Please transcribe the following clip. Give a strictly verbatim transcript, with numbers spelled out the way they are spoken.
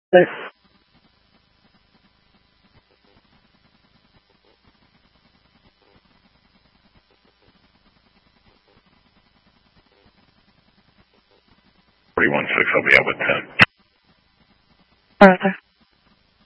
Thanks. forty-one six, I'll be out with ten. Arthur.